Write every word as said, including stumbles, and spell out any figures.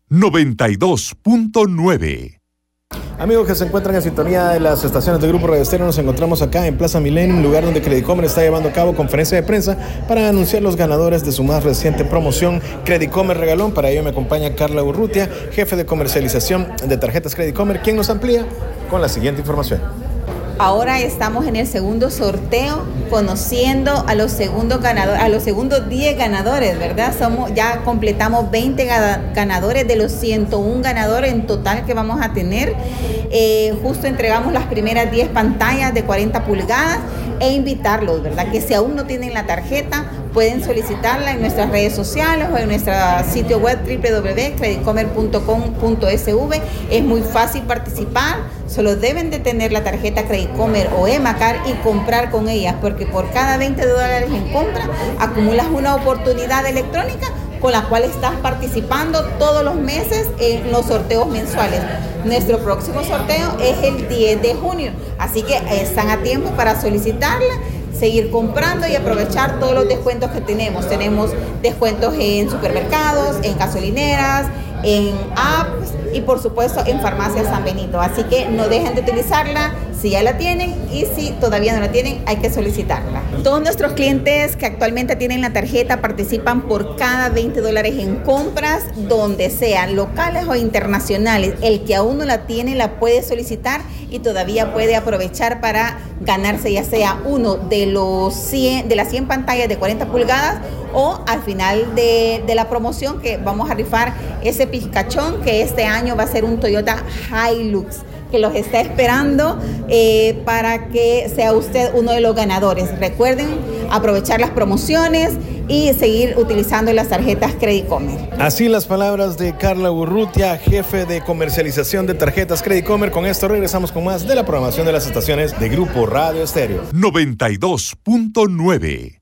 noventa y dos punto nueve. Amigos que se encuentran en sintonía de las estaciones de Grupo Radio Estéreo, nos encontramos acá en Plaza Millennium, lugar donde Credicomer está llevando a cabo conferencia de prensa para anunciar los ganadores de su más reciente promoción Credicomer Regalón. Para ello me acompaña Carla Urrutia, jefe de comercialización de tarjetas Credicomer, quien nos amplía con la siguiente información. Ahora estamos en el segundo sorteo, conociendo a los segundos ganadores, a los segundos diez ganadores, ¿verdad? Somos, ya completamos veinte ganadores de los ciento uno ganadores en total que vamos a tener. Eh, justo entregamos las primeras diez pantallas de cuarenta pulgadas e invitarlos, ¿verdad? Que si aún no tienen la tarjeta, pueden solicitarla en nuestras redes sociales o en nuestro sitio web doble u doble u doble u punto credicomer punto com punto es ve. Es muy fácil participar, solo deben de tener la tarjeta Credicomer o Emacar y comprar con ellas, porque por cada veinte dólares en compra acumulas una oportunidad electrónica con la cual estás participando todos los meses en los sorteos mensuales. Nuestro próximo sorteo es el diez de junio, así que están a tiempo para solicitarla, seguir comprando y aprovechar todos los descuentos que tenemos. Tenemos descuentos en supermercados, en gasolineras, en apps y por supuesto en Farmacia San Benito. Así que no dejen de utilizarla si ya la tienen, y si todavía no la tienen, hay que solicitarla. Todos nuestros clientes que actualmente tienen la tarjeta participan por cada veinte dólares en compras, donde sean locales o internacionales. El que aún no la tiene la puede solicitar y todavía puede aprovechar para ganarse ya sea uno de los cien, de las cien pantallas de cuarenta pulgadas, o al final de, de la promoción que vamos a rifar ese pizcachón, que este año va a ser un Toyota Hilux, que los está esperando eh, para que sea usted uno de los ganadores. Recuerden aprovechar las promociones y seguir utilizando las tarjetas Credicomer. Así las palabras de Carla Urrutia, jefe de comercialización de tarjetas Credicomer. Con esto regresamos con más de la programación de las estaciones de Grupo Radio Estéreo. noventa y dos punto nueve.